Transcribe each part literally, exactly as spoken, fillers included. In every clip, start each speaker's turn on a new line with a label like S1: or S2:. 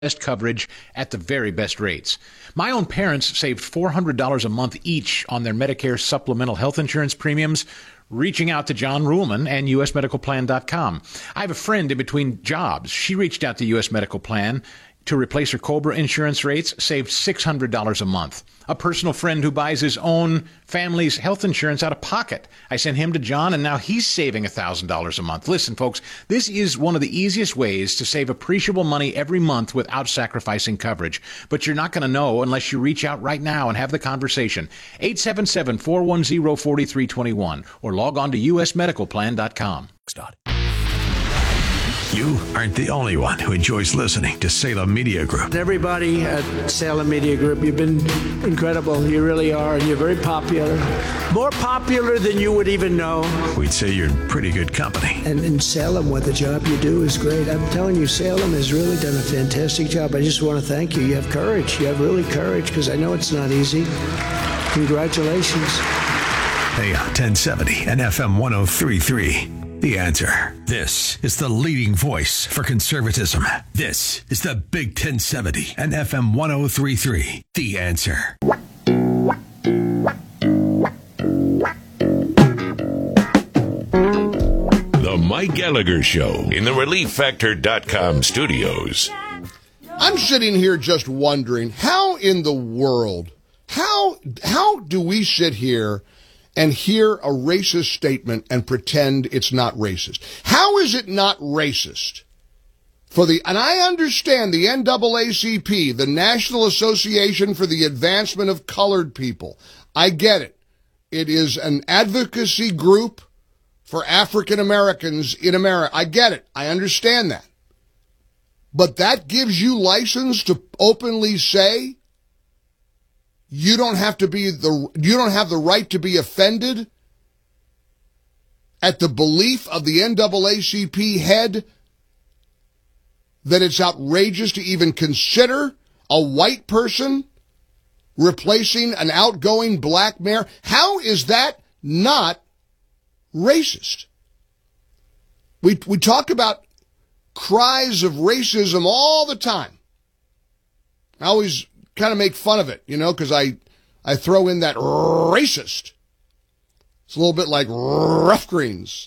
S1: best coverage at the very best rates. My own parents saved four hundred dollars a month each on their Medicare supplemental health insurance premiums, reaching out to John Ruhlman and U S medical plan dot com. I have a friend in between jobs. She reached out to U S Medical Plan to replace her COBRA insurance rates, saved six hundred dollars a month. A personal friend who buys his own family's health insurance out of pocket. I sent him to John, and now he's saving one thousand dollars a month. Listen, folks, this is one of the easiest ways to save appreciable money every month without sacrificing coverage. But you're not going to know unless you reach out right now and have the conversation. eight seven seven, four one zero, four three two one or log on to U S medical plan dot com.
S2: You aren't the only one who enjoys listening to Salem Media Group.
S3: Everybody at Salem Media Group, you've been incredible. You really are, and you're very popular. More popular than you would even know.
S2: We'd say you're in pretty good company.
S3: And in Salem, what the job you do is great. I'm telling you, Salem has really done a fantastic job. I just want to thank you. You have courage. You have really courage, because I know it's not easy. Congratulations.
S2: A M ten seventy and F M one oh three point three. The Answer. This is the leading voice for conservatism. This is the Big ten seventy and F M one oh three point three. The Answer.
S4: The Mike Gallagher Show in the relief factor dot com studios.
S5: I'm sitting here just wondering, how in the world, how how do we sit here and hear a racist statement and pretend it's not racist? How is it not racist for the, and I understand the N double A C P, the National Association for the Advancement of Colored People. I get it. It is an advocacy group for African Americans in America. I get it. I understand that. But that gives you license to openly say you don't have to be the, you don't have the right to be offended at the belief of the N double A C P head that it's outrageous to even consider a white person replacing an outgoing black mayor. How is that not racist? We, we talk about cries of racism all the time. I always kind of make fun of it, you know, because I, I throw in that racist. It's a little bit like rough greens.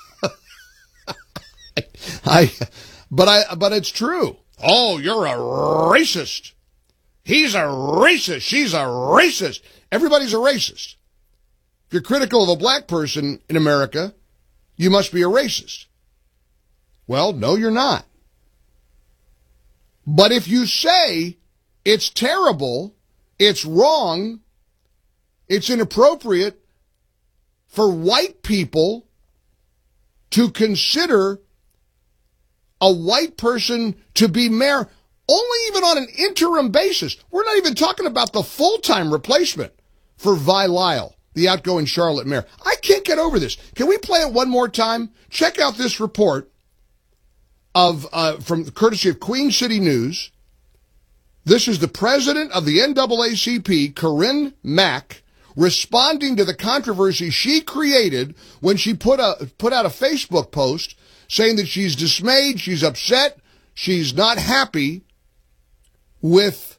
S5: I, but I, but it's true. Oh, you're a racist. He's a racist. She's a racist. Everybody's a racist. If you're critical of a black person in America, you must be a racist. Well, no, you're not. But if you say it's terrible, it's wrong, it's inappropriate for white people to consider a white person to be mayor, only even on an interim basis. We're not even talking about the full-time replacement for Vi Lyle, the outgoing Charlotte mayor. I can't get over this. Can we play it one more time? Check out this report of uh, from courtesy of Queen City News. This is the president of the N double A C P, Corinne Mack, responding to the controversy she created when she put a put out a Facebook post saying that she's dismayed, she's upset, she's not happy with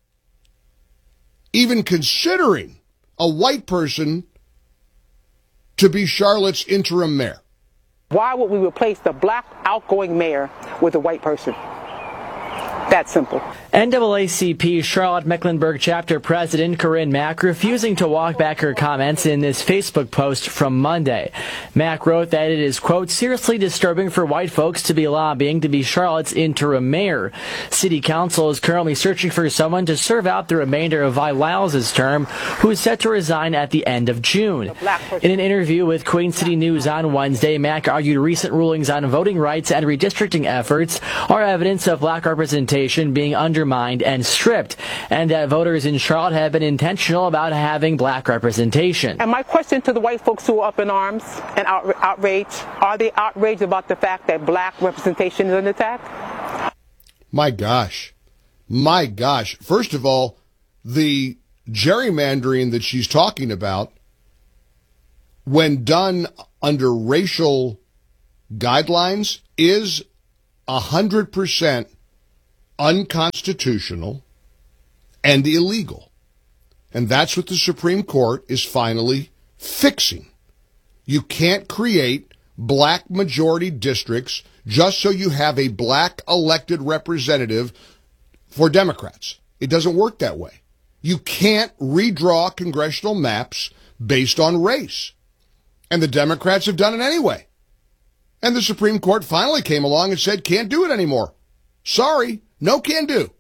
S5: even considering a white person to be Charlotte's interim mayor.
S6: Why would we replace the black outgoing mayor with a white person? That simple.
S7: N double A C P Charlotte Mecklenburg chapter president Corinne Mack refusing to walk back her comments in this Facebook post from Monday. Mack wrote that it is, quote, seriously disturbing for white folks to be lobbying to be Charlotte's interim mayor. City Council is currently searching for someone to serve out the remainder of Vi Lyles' term, who is set to resign at the end of June. In an interview with Queen City News on Wednesday, Mack argued recent rulings on voting rights and redistricting efforts are evidence of black representation being undermined and stripped, and that voters in Charlotte have been intentional about having black representation.
S6: And my question to the white folks who are up in arms and out, outraged, are they outraged about the fact that black representation is under attack?
S5: My gosh. My gosh. First of all, the gerrymandering that she's talking about, when done under racial guidelines, is one hundred percent unconstitutional and illegal. And that's what the Supreme Court is finally fixing. You can't create black majority districts just so you have a black elected representative for Democrats. It doesn't work that way. You can't redraw congressional maps based on race. And the Democrats have done it anyway. And the Supreme Court finally came along and said, can't do it anymore. Sorry, no can do.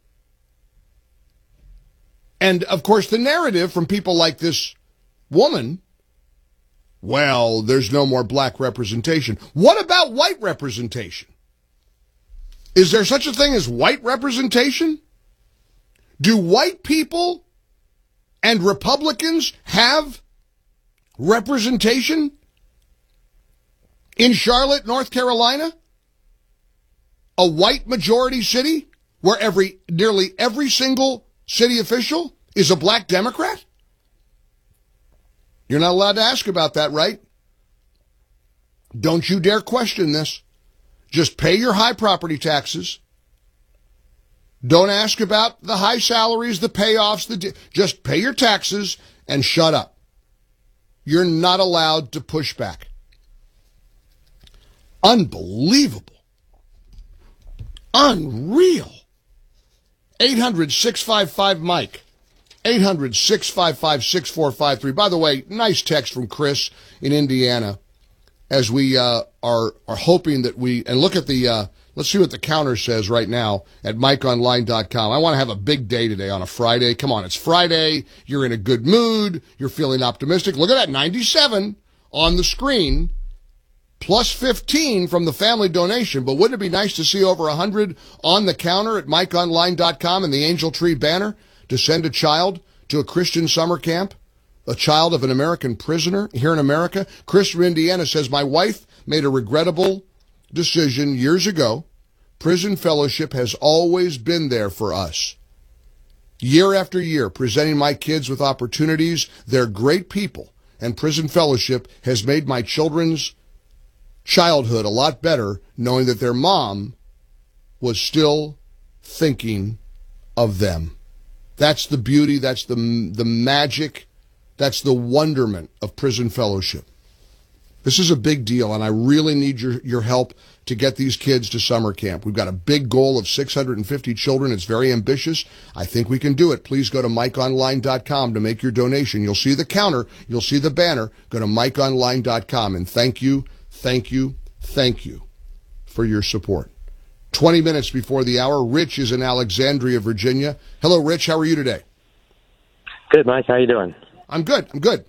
S5: And, of course, the narrative from people like this woman, well, there's no more black representation. What about white representation? Is there such a thing as white representation? Do white people and Republicans have representation in Charlotte, North Carolina? A white majority city where every nearly every single city official is a black Democrat? You're not allowed to ask about that, right? Don't you dare question this. Just pay your high property taxes. Don't ask about the high salaries, the payoffs, the di- just pay your taxes and shut up. You're not allowed to push back. Unbelievable. Unreal. eight hundred, six five five, Mike. eight hundred, six five five, six four five three. By the way, nice text from Chris in Indiana as we uh, are are hoping that we, and look at the, uh, let's see what the counter says right now at mike online dot com. I want to have a big day today on a Friday. Come on, it's Friday. You're in a good mood. You're feeling optimistic. Look at that, ninety-seven on the screen. Plus fifteen from the family donation. But wouldn't it be nice to see over one hundred on the counter at mike online dot com and the Angel Tree banner to send a child to a Christian summer camp? A child of an American prisoner here in America? Chris from Indiana says, my wife made a regrettable decision years ago. Prison Fellowship has always been there for us. Year after year, presenting my kids with opportunities. They're great people. And Prison Fellowship has made my children's childhood a lot better, knowing that their mom was still thinking of them. That's the beauty, that's the the magic, that's the wonderment of Prison Fellowship. This is a big deal, and I really need your, your help to get these kids to summer camp. We've got a big goal of six hundred fifty children. It's very ambitious. I think we can do it. Please go to mike online dot com to make your donation. You'll see the counter. You'll see the banner. Go to mike online dot com, and thank you. Thank you, thank you for your support. twenty minutes before the hour, Rich is in Alexandria, Virginia. Hello, Rich. How are you today?
S8: Good, Mike. How you doing?
S5: I'm good. I'm good.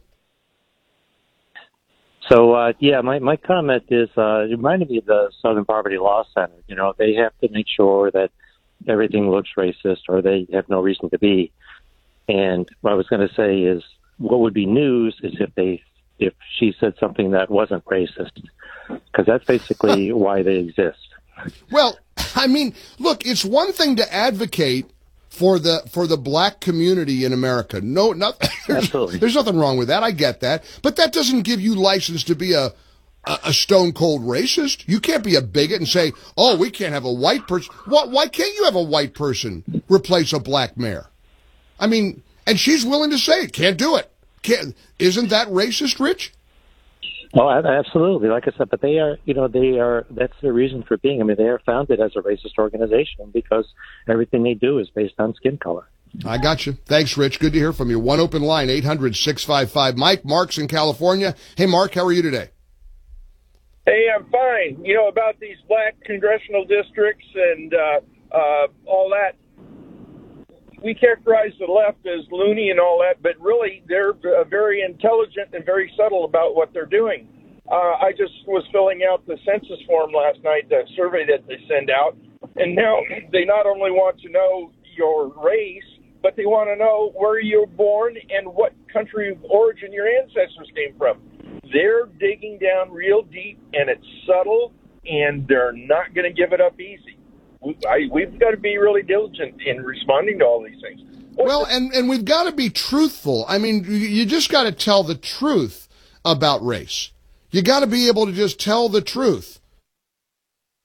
S8: So, uh, yeah, my, my comment is, uh, it reminded me of the Southern Poverty Law Center. You know, they have to make sure that everything looks racist or they have no reason to be. And what I was going to say is what would be news is if they if she said something that wasn't racist, because that's basically why they exist.
S5: Well, I mean, look, it's one thing to advocate for the for the black community in America. No, not, there's, there's nothing wrong with that. I get that. But that doesn't give you license to be a, a, a stone-cold racist. You can't be a bigot and say, oh, we can't have a white person. Why, why can't you have a white person replace a black mayor? I mean, and she's willing to say it. Can't do it. Can't, isn't that racist, Rich?
S8: Oh, absolutely. Like I said, but they are, you know, they are, that's their reason for being. I mean, they are founded as a racist organization because everything they do is based on skin color.
S5: I got you. Thanks, Rich. Good to hear from you. One open line, eight hundred, six five five, Mike. Mark's in California. Hey, Mark, how are you today?
S9: Hey, I'm fine. You know, about these black congressional districts and uh, uh, all that, we characterize the left as loony and all that, but really they're uh, very intelligent and very subtle about what they're doing. Uh, I just was filling out the census form last night, the survey that they send out, and now they not only want to know your race, but they want to know where you were born and what country of origin your ancestors came from. They're digging down real deep, and it's subtle, and they're not going to give it up easy. I, we've got to be really diligent in responding to all these things.
S5: Well, and, and we've got to be truthful. I mean, you just got to tell the truth about race. You got to be able to just tell the truth.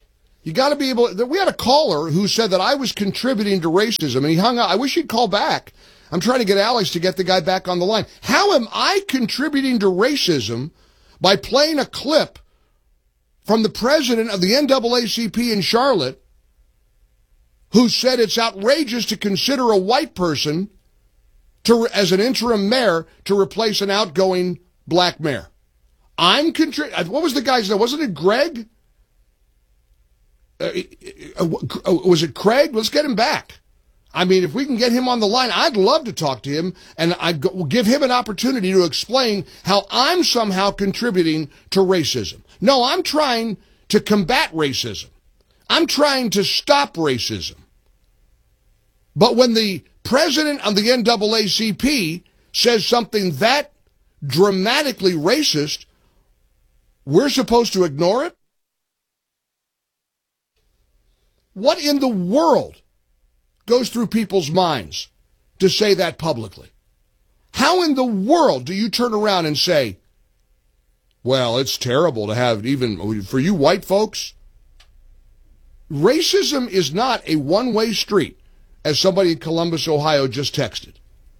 S5: You got to be able to, we had a caller who said that I was contributing to racism, and he hung up. I wish he'd call back. I'm trying to get Alex to get the guy back on the line. How am I contributing to racism by playing a clip from the president of the N double A C P in Charlotte who said it's outrageous to consider a white person to as an interim mayor to replace an outgoing black mayor? I'm contri- What was the guy's name? Wasn't it Greg? Uh, was it Craig? Let's get him back. I mean, if we can get him on the line, I'd love to talk to him, and I'd go, give him an opportunity to explain how I'm somehow contributing to racism. No, I'm trying to combat racism. I'm trying to stop racism. But when the president of the N double A C P says something that dramatically racist, we're supposed to ignore it? What in the world goes through people's minds to say that publicly? How in the world do you turn around and say, well, it's terrible to have, even for you white folks? Racism is not a one-way street, as somebody in Columbus, Ohio just texted.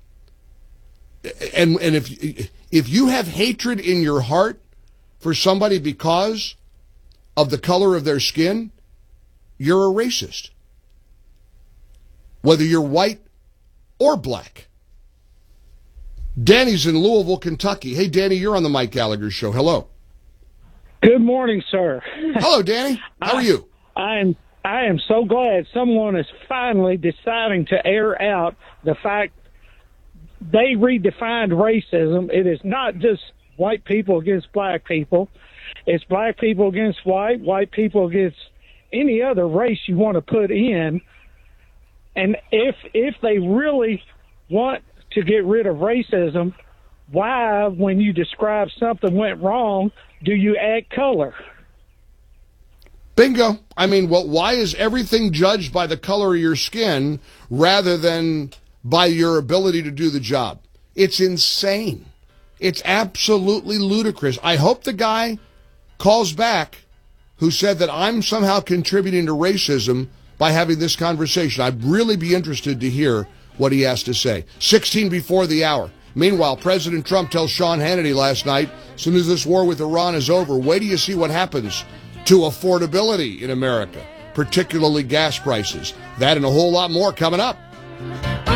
S5: And, and if, if you have hatred in your heart for somebody because of the color of their skin, you're a racist. Whether you're white or black. Danny's in Louisville, Kentucky. Hey, Danny, you're on the Mike Gallagher Show. Hello.
S10: Good morning, sir.
S5: Hello, Danny. How are you?
S10: I am I am so glad someone is finally deciding to air out the fact they redefined racism. It is not just white people against black people. It's black people against white, white people against any other race you want to put in. And if if they really want to get rid of racism, why, when you describe something went wrong, do you add color?
S5: Bingo. I mean, well, why is everything judged by the color of your skin rather than by your ability to do the job? It's insane. It's absolutely ludicrous. I hope the guy calls back who said that I'm somehow contributing to racism by having this conversation. I'd really be interested to hear what he has to say. sixteen before the hour. Meanwhile, President Trump tells Sean Hannity last night, as soon as this war with Iran is over, wait till you see what happens to affordability in America, particularly gas prices. That and a whole lot more coming up.